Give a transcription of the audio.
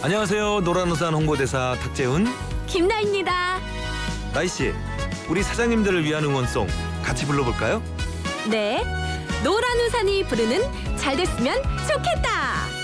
안녕하세요. 노란우산 홍보대사 탁재훈, 김나입니다. 나이씨. 우리 사장님들을 위한 응원송 같이 불러볼까요? 네, 노란 우산이 부르는 잘 됐으면 좋겠다.